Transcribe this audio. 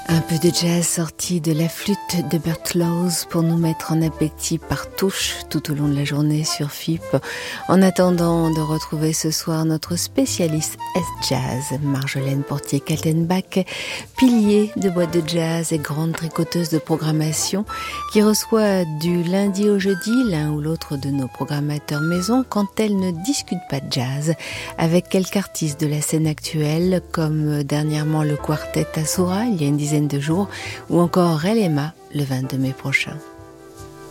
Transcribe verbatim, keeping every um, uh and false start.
Un peu de jazz sorti de la flûte de Bert Lowe pour nous mettre en appétit par touche tout au long de la journée sur F I P. En attendant de retrouver ce soir notre spécialiste S-Jazz, Marjolaine Portier-Kaltenbach, pilier de boîte de jazz et grande tricoteuse de programmation, qui reçoit du lundi au jeudi l'un ou l'autre de nos programmateurs maison quand elle ne discute pas de jazz avec quelques artistes de la scène actuelle, comme dernièrement le quartet Asura il y a une dizaine de jours, ou encore Relema le vingt-deux mai prochain.